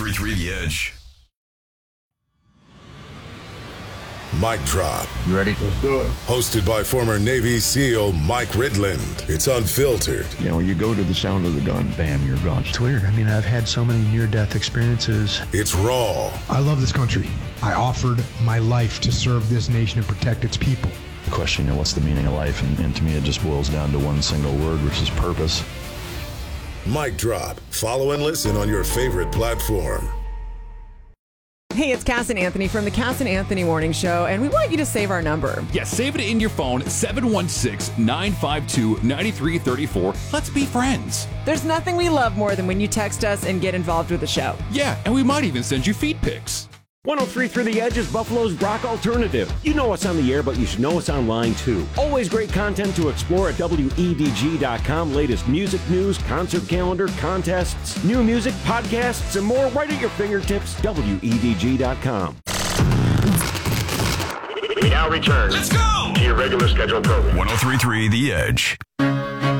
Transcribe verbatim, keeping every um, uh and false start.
three point three The Edge. Mic Drop. You ready? Let's do it. Hosted by former Navy SEAL Mike Ridland. It's unfiltered. You know, you go to the sound of the gun, bam, you're gone. It's weird. I mean, I've had so many near-death experiences. It's raw. I love this country. I offered my life to serve this nation and protect its people. The question, you know, what's the meaning of life? And, and to me, it just boils down to one single word, which is purpose. Mic Drop. Follow and listen on your favorite platform. Hey, it's Cass and Anthony from the Cass and Anthony Morning Show, and we want you to save our number. Yeah, save it in your phone, seven one six, nine five two, nine three three four. Let's be friends. There's nothing we love more than when you text us and get involved with the show. Yeah, and we might even send you feed pics. one oh three point three The Edge is Buffalo's rock alternative. You know us on the air, but you should know us online too. Always great content to explore at W E D G dot com. Latest music news, concert calendar, contests, new music, podcasts, and more right at your fingertips. W E D G dot com. We now return. Let's go! To your regular scheduled program. one oh three point three The Edge.